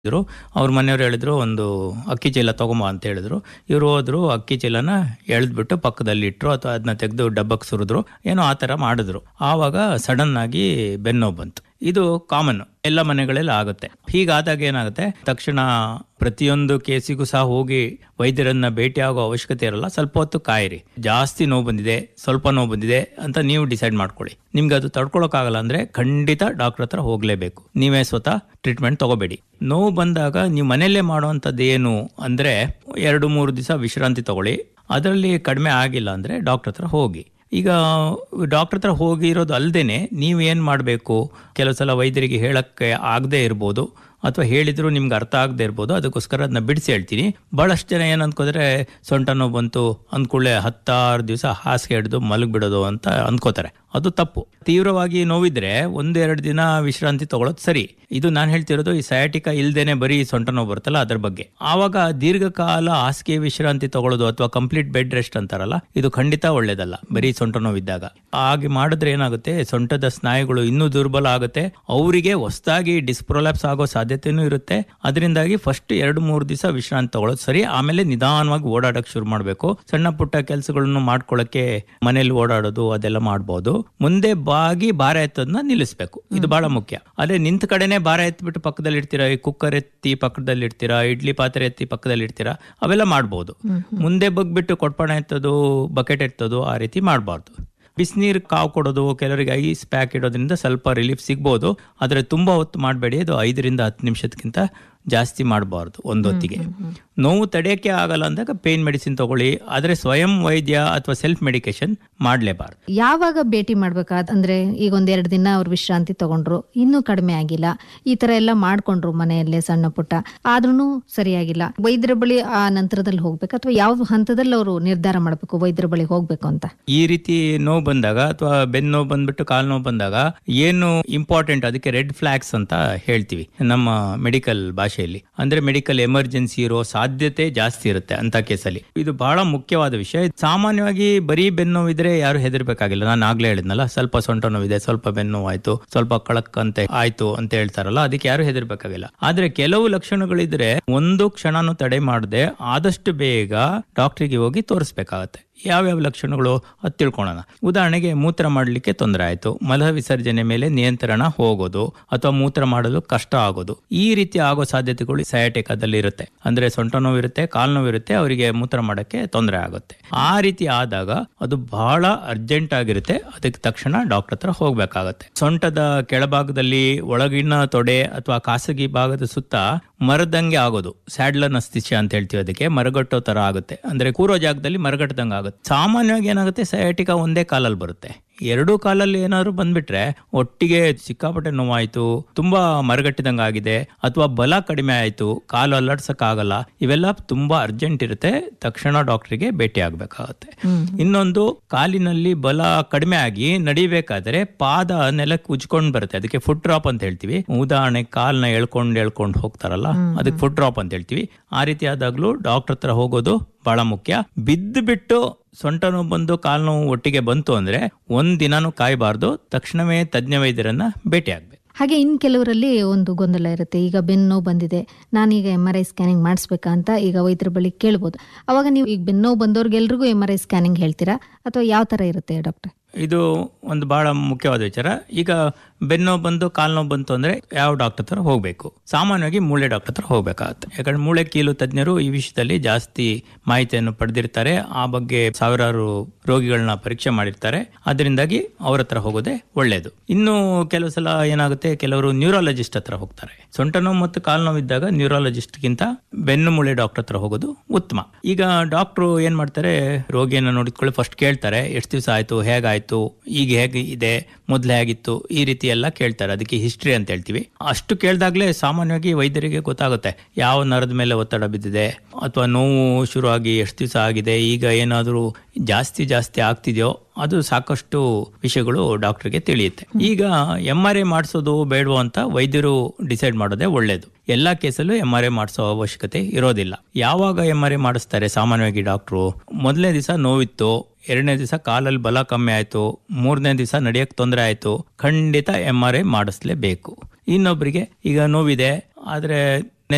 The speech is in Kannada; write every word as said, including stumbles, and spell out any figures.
ಇದ್ರು ಅವ್ರ ಮನೆಯವ್ರು ಹೇಳಿದ್ರು ಒಂದು ಅಕ್ಕಿ ಚೀಲ ತಗೊಂಬ ಅಂತ ಹೇಳಿದ್ರು. ಇವ್ರು ಹೋದ್ರು, ಅಕ್ಕಿ ಚೀಲನ ಎಳೆದ್ಬಿಟ್ಟು ಪಕ್ಕದಲ್ಲಿ ಇಟ್ರು ಅಥವಾ ಅದನ್ನ ತೆಗೆದು ಡಬ್ಬಕ್ಕೆ ಸುರಿದ್ರು, ಏನೋ ಆ ಥರ ಮಾಡಿದ್ರು. ಆವಾಗ ಸಡನ್ ಆಗಿ ಬೆನ್ನೋವು ಬಂತು. ಇದು ಕಾಮನ್, ಎಲ್ಲ ಮನೆಗಳಲ್ಲಿ ಆಗುತ್ತೆ. ಹೀಗಾದಾಗ ಏನಾಗುತ್ತೆ, ತಕ್ಷಣ ಪ್ರತಿಯೊಂದು ಕೇಸಿಗೂ ಸಹ ಹೋಗಿ ವೈದ್ಯರನ್ನ ಭೇಟಿ ಆಗೋ ಅವಶ್ಯಕತೆ ಇರಲ್ಲ. ಸ್ವಲ್ಪ ಹೊತ್ತು ಕಾಯಿರಿ. ಜಾಸ್ತಿ ನೋವು ಬಂದಿದೆ, ಸ್ವಲ್ಪ ನೋವು ಬಂದಿದೆ ಅಂತ ನೀವು ಡಿಸೈಡ್ ಮಾಡ್ಕೊಳ್ಳಿ. ನಿಮ್ಗೆ ಅದು ತಡ್ಕೊಳಕ್ಕಾಗಲ್ಲ ಅಂದ್ರೆ ಖಂಡಿತ ಡಾಕ್ಟರ್ ಹತ್ರ ಹೋಗ್ಲೇಬೇಕು. ನೀವೇ ಸ್ವತಃ ಟ್ರೀಟ್ಮೆಂಟ್ ತಗೋಬೇಡಿ. ನೋವು ಬಂದಾಗ ನೀವು ಮನೆಯಲ್ಲೇ ಮಾಡುವಂಥದ್ದು ಏನು ಅಂದ್ರೆ, ಎರಡು ಮೂರು ದಿವಸ ವಿಶ್ರಾಂತಿ ತಗೊಳ್ಳಿ. ಅದರಲ್ಲಿ ಕಡಿಮೆ ಆಗಿಲ್ಲ ಅಂದ್ರೆ ಡಾಕ್ಟರ್ ಹತ್ರ ಹೋಗಿ. ಈಗ ಡಾಕ್ಟರ್ ಹತ್ರ ಹೋಗಿರೋದು ಅಲ್ಲದೇನೆ ನೀವೇನು ಮಾಡಬೇಕು, ಕೆಲವು ಸಲ ವೈದ್ಯರಿಗೆ ಹೇಳಕ್ಕೆ ಆಗದೆ ಇರ್ಬೋದು ಅಥವಾ ಹೇಳಿದ್ರು ನಿಮ್ಗೆ ಅರ್ಥ ಆಗದೆ ಇರ್ಬೋದು. ಅದಕ್ಕೋಸ್ಕರ ಅದನ್ನ ಬಿಡಿಸಿ ಹೇಳ್ತೀನಿ. ಭಾಳಷ್ಟು ಜನ ಏನು ಅಂದ್ಕೋತಾರೆ, ಸೊಂಟ ನೋವು ಬಂತು ಅಂದ್ಕೊಳ್ಳೆ ಹತ್ತಾರು ದಿವಸ ಹಾಸಿಗೆ ಹಿಡಿದು ಮಲಗಿಬಿಡೋದು ಅಂತ ಅಂದ್ಕೋತಾರೆ. ಅದು ತಪ್ಪು. ತೀವ್ರವಾಗಿ ನೋವಿದ್ರೆ ಒಂದೆರಡು ದಿನ ವಿಶ್ರಾಂತಿ ತಗೊಳ್ಳೋದು ಸರಿ. ಇದು ನಾನು ಹೇಳ್ತಿರೋದು ಈ ಸಯಾಟಿಕಾ ಇಲ್ದೇನೆ ಬರೀ ಸೊಂಟ ನೋವು ಬರುತ್ತಲ್ಲ ಅದ್ರ ಬಗ್ಗೆ. ಆವಾಗ ದೀರ್ಘಕಾಲ ಹಾಸಿಗೆ ವಿಶ್ರಾಂತಿ ತಗೊಳ್ಳೋದು ಅಥವಾ ಕಂಪ್ಲೀಟ್ ಬೆಡ್ ರೆಸ್ಟ್ ಅಂತಾರಲ್ಲ, ಇದು ಖಂಡಿತ ಒಳ್ಳೇದಲ್ಲ ಬರೀ ಸೊಂಟ ನೋವಿದ್ದಾಗ. ಹಾಗೆ ಮಾಡಿದ್ರೆ ಏನಾಗುತ್ತೆ, ಸೊಂಟದ ಸ್ನಾಯುಗಳು ಇನ್ನೂ ದುರ್ಬಲ ಆಗುತ್ತೆ. ಅವರಿಗೆ ಹೊಸದಾಗಿ ಡಿಸ್ಪ್ರೊಲ್ಯಾಪ್ಸ್ ಆಗೋ ಸಾಧ್ಯತೆನೂ ಇರುತ್ತೆ. ಅದರಿಂದಾಗಿ ಫಸ್ಟ್ ಎರಡು ಮೂರು ದಿವಸ ವಿಶ್ರಾಂತಿ ತಗೊಳ್ಳೋದು ಸರಿ. ಆಮೇಲೆ ನಿಧಾನವಾಗಿ ಓಡಾಡಕ್ಕೆ ಶುರು ಮಾಡಬೇಕು. ಸಣ್ಣ ಪುಟ್ಟ ಕೆಲಸಗಳನ್ನು ಮಾಡ್ಕೊಳ್ಳಕ್ಕೆ ಮನೇಲಿ ಓಡಾಡೋದು ಅದೆಲ್ಲ ಮಾಡ್ಬೋದು. ಮುಂದೆ ಬಾಗಿ ಭಾರ ಎತ್ತೋದನ್ನ ನಿಲ್ಲಿಸಬೇಕು. ಇದು ಬಹಳ ಮುಖ್ಯ. ಅದೇ ನಿಂತ ಕಡೆನೆ ಭಾರ ಎತ್ತಿಬಿಟ್ಟು ಪಕ್ಕದಲ್ಲಿ ಇಡ್ತೀರಾ, ಈ ಕುಕ್ಕರ್ ಎತ್ತಿ ಪಕ್ಕದಲ್ಲಿ ಇಡ್ತೀರಾ, ಇಡ್ಲಿ ಪಾತ್ರೆ ಎತ್ತಿ ಪಕ್ಕದಲ್ಲಿ ಇಡ್ತೀರಾ, ಅವೆಲ್ಲ ಮಾಡ್ಬೋದು. ಮುಂದೆ ಬಗ್ಬಿಟ್ಟು ಕೊಟ್ಪಣ ಎತ್ತೋದು, ಬಕೆಟ್ ಎತ್ತೋದು ಆ ರೀತಿ ಮಾಡಬಾರ್ದು. ಬಿಸಿನೀರು ಕಾವು ಕೊಡೋದು, ಕೆಲವರಿಗೆ ಐಸ್ ಪ್ಯಾಕ್ ಇಡೋದ್ರಿಂದ ಸ್ವಲ್ಪ ರಿಲೀಫ್ ಸಿಗ್ಬೋದು. ಆದರೆ ತುಂಬಾ ಹೊತ್ತು ಮಾಡಬೇಡಿ. ಅದು ಐದರಿಂದ ಹತ್ತು ನಿಮಿಷಕ್ಕಿಂತ ಜಾಸ್ತಿ ಮಾಡಬಾರ್ದು ಒಂದೊತ್ತಿಗೆ. ನೋವು ತಡೆಯಕ್ಕೆ ಆಗಲ್ಲ ಅಂದಾಗ ಪೇನ್ ಮೆಡಿಸಿನ್ ತಗೊಳ್ಳಿ. ಆದರೆ ಸ್ವಯಂ ವೈದ್ಯ ಅಥವಾ ಸೆಲ್ಫ್ ಮೆಡಿಕೇಶನ್ ಮಾಡಲೇಬಾರ್ದು. ಯಾವಾಗ ಭೇಟಿ ಮಾಡ್ಬೇಕಾದ ಅಂದ್ರೆ, ಈಗ ಒಂದೆರಡು ದಿನ ಅವ್ರು ವಿಶ್ರಾಂತಿ ತಗೊಂಡ್ರು, ಇನ್ನೂ ಕಡಿಮೆ ಆಗಿಲ್ಲ, ಈ ತರ ಎಲ್ಲ ಮಾಡ್ಕೊಂಡ್ರು ಮನೆಯಲ್ಲೇ ಸಣ್ಣ ಪುಟ್ಟ, ಆದ್ರೂ ಸರಿಯಾಗಿಲ್ಲ, ವೈದ್ಯರ ಬಳಿ ಆ ನಂತರದಲ್ಲಿ ಹೋಗ್ಬೇಕು ಅಥವಾ ಯಾವ ಹಂತದಲ್ಲಿ ಅವರು ನಿರ್ಧಾರ ಮಾಡಬೇಕು ವೈದ್ಯರ ಬಳಿ ಹೋಗ್ಬೇಕು ಅಂತ? ಈ ರೀತಿ ನೋವು ಬಂದಾಗ ಅಥವಾ ಬೆನ್ನು ನೋವು ಬಂದ್ಬಿಟ್ಟು ಕಾಲು ನೋವು ಬಂದಾಗ ಏನು ಇಂಪಾರ್ಟೆಂಟ್, ಅದಕ್ಕೆ ರೆಡ್ ಫ್ಲಾಗ್ಸ್ ಅಂತ ಹೇಳ್ತೀವಿ ನಮ್ಮ ಮೆಡಿಕಲ್ ಭಾಷೆಯಲ್ಲಿ. ಅಂದ್ರೆ ಮೆಡಿಕಲ್ ಎಮರ್ಜೆನ್ಸಿ ಇರೋ ಸಾಧ್ಯತೆ ಜಾಸ್ತಿ ಇರುತ್ತೆ ಅಂತ ಕೇಸಲ್ಲಿ. ಇದು ಬಹಳ ಮುಖ್ಯವಾದ ವಿಷಯ. ಸಾಮಾನ್ಯವಾಗಿ ಬರೀ ಬೆನ್ನು ನೋವಿದ್ರೆ ಯಾರು ಹೆದರ್ಬೇಕಾಗಿಲ್ಲ. ನಾನು ಆಗ್ಲೇ ಹೇಳಿದ್ನಲ್ಲ, ಸ್ವಲ್ಪ ಸೊಂಟ ನೋವಿದೆ, ಸ್ವಲ್ಪ ಬೆನ್ನು ನೋವು ಆಯ್ತು, ಸ್ವಲ್ಪ ಕಳಕ್ ಅಂತ ಆಯ್ತು ಅಂತ ಹೇಳ್ತಾರಲ್ಲ, ಅದಕ್ಕೆ ಯಾರು ಹೆದರ್ಬೇಕಾಗಿಲ್ಲ. ಆದ್ರೆ ಕೆಲವು ಲಕ್ಷಣಗಳಿದ್ರೆ ಒಂದು ಕ್ಷಣನೂ ತಡೆ ಮಾಡದೆ ಆದಷ್ಟು ಬೇಗ ಡಾಕ್ಟರ್ಗೆ ಹೋಗಿ ತೋರಿಸ್ಬೇಕಾಗತ್ತೆ. ಯಾವ್ಯಾವ ಲಕ್ಷಣಗಳು ಅದು ತಿಳ್ಕೊಳ್ಳೋಣ. ಉದಾಹರಣೆಗೆ ಮೂತ್ರ ಮಾಡಲಿಕ್ಕೆ ತೊಂದರೆ ಆಯ್ತು, ಮಲ ವಿಸರ್ಜನೆ ಮೇಲೆ ನಿಯಂತ್ರಣ ಹೋಗೋದು ಅಥವಾ ಮೂತ್ರ ಮಾಡಲು ಕಷ್ಟ ಆಗೋದು, ಈ ರೀತಿ ಆಗೋ ಸಾಧ್ಯತೆಗಳು ಸಯಾಟಿಕಾದಲ್ಲಿ ಇರುತ್ತೆ. ಅಂದ್ರೆ ಸೊಂಟ ನೋವು ಇರುತ್ತೆ, ಕಾಲು ನೋವು ಇರುತ್ತೆ, ಅವರಿಗೆ ಮೂತ್ರ ಮಾಡಕ್ಕೆ ತೊಂದರೆ ಆಗುತ್ತೆ. ಆ ರೀತಿ ಆದಾಗ ಅದು ಬಹಳ ಅರ್ಜೆಂಟ್ ಆಗಿರುತ್ತೆ. ಅದಕ್ಕೆ ತಕ್ಷಣ ಡಾಕ್ಟರ್ ಹತ್ರ ಹೋಗ್ಬೇಕಾಗತ್ತೆ. ಸೊಂಟದ ಕೆಳಭಾಗದಲ್ಲಿ ಒಳಗಿನ ತೊಡೆ ಅಥವಾ ಖಾಸಗಿ ಭಾಗದ ಸುತ್ತ ಮರದಂಗೆ ಆಗೋದು, ಸ್ಯಾಡ್ಲರ್ ಅಸ್ಥಿಷ್ಯ ಅಂತ ಹೇಳ್ತೀವಿ. ಅದಕ್ಕೆ ಮರಗಟ್ಟೋ ತರ ಆಗುತ್ತೆ. ಅಂದ್ರೆ ಕೂರೋ ಜಾಗದಲ್ಲಿ ಮರಗಟ್ಟದಂಗೆ ಆಗುತ್ತೆ. ಸಾಮಾನ್ಯವಾಗಿ ಏನಾಗುತ್ತೆ, ಸಯಾಟಿಕಾ ಒಂದೇ ಕಾಲಲ್ಲಿ ಬರುತ್ತೆ. ಎರಡೂ ಕಾಲಲ್ಲಿ ಏನಾದ್ರು ಬಂದ್ಬಿಟ್ರೆ ಒಟ್ಟಿಗೆ ಸಿಕ್ಕಾಪಟ್ಟೆ ನೋವಾಯ್ತು, ತುಂಬಾ ಮರಗಟ್ಟಿದಂಗೆ ಆಗಿದೆ ಅಥವಾ ಬಲ ಕಡಿಮೆ ಆಯ್ತು, ಕಾಲು ಅಲ್ಲಾಡ್ಸಕ್ ಆಗಲ್ಲ, ಇವೆಲ್ಲ ತುಂಬಾ ಅರ್ಜೆಂಟ್ ಇರುತ್ತೆ. ತಕ್ಷಣ ಡಾಕ್ಟರ್ಗೆ ಭೇಟಿ ಆಗ್ಬೇಕಾಗತ್ತೆ. ಇನ್ನೊಂದು, ಕಾಲಿನಲ್ಲಿ ಬಲ ಕಡಿಮೆ ಆಗಿ ನಡಿಬೇಕಾದ್ರೆ ಪಾದ ನೆಲಕ್ಕೆ ಉಜ್ಕೊಂಡ್ ಬರುತ್ತೆ. ಅದಕ್ಕೆ ಫುಟ್ ಡ್ರಾಪ್ ಅಂತ ಹೇಳ್ತೀವಿ. ಉದಾಹರಣೆ ಕಾಲ್ನ ಎಳ್ಕೊಂಡ್ ಎಳ್ಕೊಂಡ್ ಹೋಗ್ತಾರಲ್ಲ, ಅದಕ್ಕೆ ಫುಟ್ ಡ್ರಾಪ್ ಅಂತ ಹೇಳ್ತೀವಿ. ಆ ರೀತಿ ಆದಾಗ್ಲೂ ಡಾಕ್ಟರ್ ಹತ್ರ ಹೋಗೋದು ಬಹಳ ಮುಖ್ಯ. ಬಿದ್ದು ಬಿಟ್ಟು ಸೊಂಟ ನೋವು ಬಂದು ಕಾಲು ನೋವು ಒಟ್ಟಿಗೆ ಬಂತು ಅಂದ್ರೆ ಒಂದ್ ದಿನಾನು ಕಾಯಬಾರ್ದು, ತಕ್ಷಣವೇ ತಜ್ಞ ವೈದ್ಯರನ್ನ ಭೇಟಿ ಆಗ್ಬೇಕು. ಹಾಗೆ ಇನ್ ಕೆಲವರಲ್ಲಿ ಒಂದು ಗೊಂದಲ ಇರುತ್ತೆ. ಈಗ ಬೆನ್ನು ನೋವು ಬಂದಿದೆ, ನಾನೀಗ ಎಂ ಆರ್ ಐ ಸ್ಕ್ಯಾನಿಂಗ್ ಮಾಡಿಸ್ಬೇಕಾ ಅಂತ ಈಗ ವೈದ್ಯರ ಬಳಿ ಕೇಳ್ಬೋದು. ಅವಾಗ ನೀವು ಈಗ ಬೆನ್ನು ನೋವು ಬಂದವ್ರಿಗೆಲ್ರಿಗೂ ಎಂ ಆರ್ ಐ ಸ್ಕ್ಯಾನಿಂಗ್ ಹೇಳ್ತೀರಾ ಅಥವಾ ಯಾವ ತರ ಇರುತ್ತೆ ಡಾಕ್ಟರ್? ಇದು ಒಂದು ಬಹಳ ಮುಖ್ಯವಾದ ವಿಚಾರ. ಈಗ ಬೆನ್ನು ಬಂದು ಕಾಲು ನೋವು ಬಂತು ಅಂದ್ರೆ ಯಾವ ಡಾಕ್ಟರ್ ಹತ್ರ ಹೋಗ್ಬೇಕು? ಸಾಮಾನ್ಯವಾಗಿ ಮೂಳೆ ಡಾಕ್ಟರ್ ಹತ್ರ ಹೋಗ್ಬೇಕಾಗತ್ತೆ. ಯಾಕಂದ್ರೆ ಮೂಳೆ ಕೀಲು ತಜ್ಞರು ಈ ವಿಷಯದಲ್ಲಿ ಜಾಸ್ತಿ ಮಾಹಿತಿಯನ್ನು ಪಡೆದಿರ್ತಾರೆ. ಆ ಬಗ್ಗೆ ಸಾವಿರಾರು ರೋಗಿಗಳನ್ನ ಪರೀಕ್ಷೆ ಮಾಡಿರ್ತಾರೆ. ಅದರಿಂದಾಗಿ ಅವ್ರ ಹತ್ರ ಹೋಗೋದೇ ಒಳ್ಳೇದು. ಇನ್ನು ಕೆಲವು ಸಲ ಏನಾಗುತ್ತೆ, ಕೆಲವರು ನ್ಯೂರಾಲಜಿಸ್ಟ್ ಹತ್ರ ಹೋಗ್ತಾರೆ. ಸೊಂಟ ನೋವು ಮತ್ತು ಕಾಲು ನೋವು ಇದ್ದಾಗ ನ್ಯೂರಾಲಜಿಸ್ಟ್ ಗಿಂತ ಬೆನ್ನು ಮೂಳೆ ಡಾಕ್ಟರ್ ಹತ್ರ ಹೋಗೋದು ಉತ್ತಮ. ಈಗ ಡಾಕ್ಟ್ರು ಏನ್ ಮಾಡ್ತಾರೆ, ರೋಗಿಯನ್ನ ನೋಡಿಕೊಳ್ಳಿ ಫಸ್ಟ್ ಕೇಳ್ತಾರೆ, ಎಷ್ಟು ದಿವಸ ಆಯ್ತು, ಹೇಗಾಯ್ತು, ಈಗ ಹೇಗೆ ಇದೆ, ಮೊದ್ಲು ಹೇಗಿತ್ತು, ಈ ರೀತಿ ಎಲ್ಲ ಕೇಳ್ತಾರೆ. ಅದಕ್ಕೆ ಹಿಸ್ಟ್ರಿ ಅಂತ ಹೇಳ್ತೀವಿ. ಅಷ್ಟು ಕೇಳ್ದಾಗ್ಲೇ ಸಾಮಾನ್ಯವಾಗಿ ವೈದ್ಯರಿಗೆ ಗೊತ್ತಾಗುತ್ತೆ ಯಾವ ನರದ ಮೇಲೆ ಒತ್ತಡ ಬಿದ್ದಿದೆ ಅಥವಾ ನೋವು ಶುರುವಾಗಿ ಎಷ್ಟು ದಿವಸ ಆಗಿದೆ, ಈಗ ಏನಾದರೂ ಜಾಸ್ತಿ ಜಾಸ್ತಿ ಆಗ್ತಿದೆಯೋ, ಅದು ಸಾಕಷ್ಟು ವಿಷಯಗಳು ಡಾಕ್ಟರ್ಗೆ ತಿಳಿಯುತ್ತೆ. ಈಗ ಎಂ ಆರ್ ಐ ಮಾಡಿಸೋದು ಬೇಡವೋ ಅಂತ ವೈದ್ಯರು ಡಿಸೈಡ್ ಮಾಡೋದೇ ಒಳ್ಳೇದು. ಎಲ್ಲಾ ಕೇಸಲ್ಲೂ ಎಂ ಆರ್ ಐ ಮಾಡಿಸೋ ಅವಶ್ಯಕತೆ ಇರೋದಿಲ್ಲ. ಯಾವಾಗ ಎಂ ಆರ್ ಐ ಮಾಡಿಸ್ತಾರೆ ಸಾಮಾನ್ಯವಾಗಿ ಡಾಕ್ಟ್ರು? ಮೊದಲನೇ ದಿವಸ ನೋವಿತ್ತು, ಎರಡನೇ ದಿವಸ ಕಾಲಲ್ಲಿ ಬಲ ಕಮ್ಮಿ ಆಯ್ತು, ಮೂರನೇ ದಿವಸ ನಡೆಯಕ್ಕೆ ತೊಂದರೆ ಆಯ್ತು, ಖಂಡಿತ ಎಂ ಆರ್ ಐ ಮಾಡಿಸ್ಲೇಬೇಕು. ಇನ್ನೊಬ್ಬರಿಗೆ ಈಗ ನೋವಿದೆ ಆದ್ರೆ